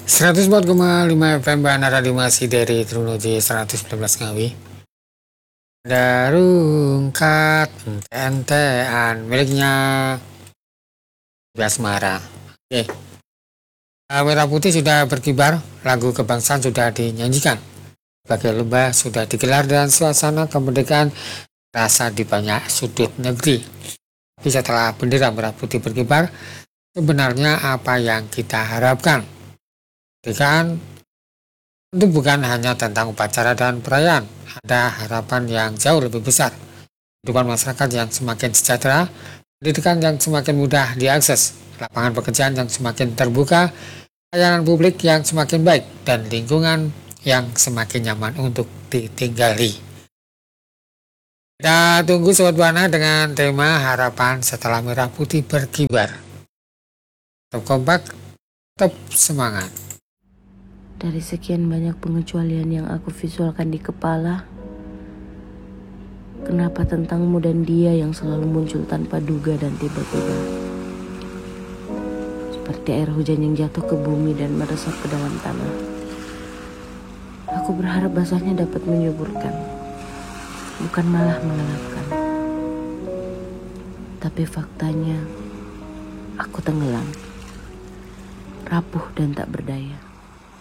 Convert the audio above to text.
104,5 FM Banara Dimasi dari Trilogi 119 Ngawi. Darungkat entean miliknya Asmara. Oke. Merah putih sudah berkibar, lagu kebangsaan sudah dinyanyikan. Bagai lomba sudah digelar dan suasana kemerdekaan rasa di banyak sudut negeri. Tapi setelah bendera merah putih berkibar, sebenarnya apa yang kita harapkan? Kan itu bukan hanya tentang upacara dan perayaan, ada harapan yang jauh lebih besar. Kehidupan masyarakat yang semakin sejahtera, pendidikan yang semakin mudah diakses, lapangan pekerjaan yang semakin terbuka, layanan publik yang semakin baik, dan lingkungan yang semakin nyaman untuk ditinggali. Kita tunggu Sobat Buana dengan tema harapan setelah merah putih berkibar. Tetap kompak, tetap semangat. Dari sekian banyak pengecualian yang aku visualkan di kepala, kenapa tentangmu dan dia yang selalu muncul tanpa duga dan tiba-tiba? Seperti air hujan yang jatuh ke bumi dan meresap ke dalam tanah. Aku berharap basahnya dapat menyuburkan, bukan malah mengelapkan. Tapi faktanya, aku tenggelam, rapuh dan tak berdaya.